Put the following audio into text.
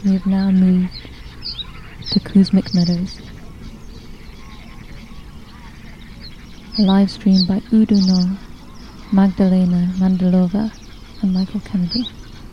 We have now moved to Kuzmic Meadows. A live stream by Udo Noll, Magdalena Mandalova and Michael Kennedy.